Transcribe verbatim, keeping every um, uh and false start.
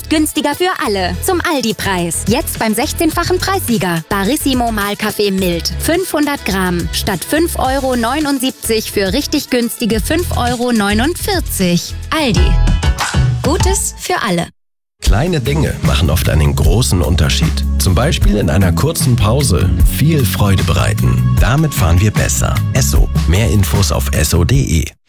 günstiger für alle. Zum Aldi-Preis. Jetzt beim sechzehnfachen Preissieger. Barissimo Mahlkaffee mild. fünfhundert Gramm statt fünf Euro neunundsiebzig für richtig günstige fünf Euro neunundvierzig. Aldi. Gutes für alle. Kleine Dinge machen oft einen großen Unterschied. Zum Beispiel in einer kurzen Pause viel Freude bereiten. Damit fahren wir besser. Esso. Mehr Infos auf esso punkt de.